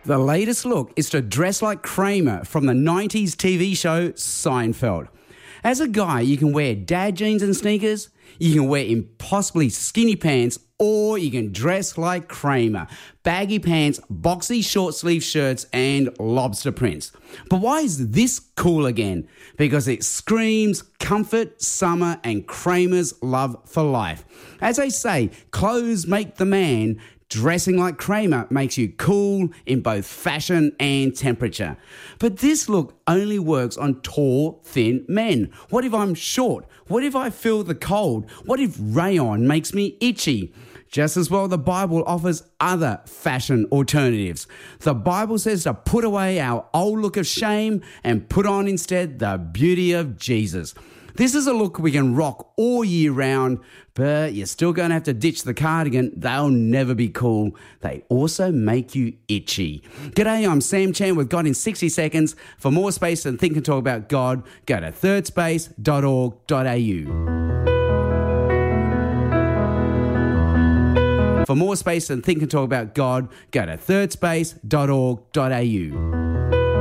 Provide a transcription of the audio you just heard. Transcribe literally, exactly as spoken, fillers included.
The latest look is to dress like Kramer from the nineties T V show Seinfeld. As a guy, you can wear dad jeans and sneakers, you can wear impossibly skinny pants, or you can dress like Kramer. Baggy pants, boxy short sleeve shirts, and lobster prints. But why is this cool again? Because it screams comfort, summer, and Kramer's love for life. As they say, clothes make the man. Dressing like Kramer makes you cool in both fashion and temperature. But this look only works on tall, thin men. What if I'm short? What if I feel the cold? What if rayon makes me itchy? Just as well, the Bible offers other fashion alternatives. The Bible says to put away our old look of shame and put on instead the beauty of Jesus. This is a look we can rock all year round, but you're still going to have to ditch the cardigan. They'll never be cool. They also make you itchy. G'day, I'm Sam Chan with God in sixty seconds. For more space and think and talk about God, go to third space dot org dot a u. For more space and think and talk about God, go to third space dot org dot a u.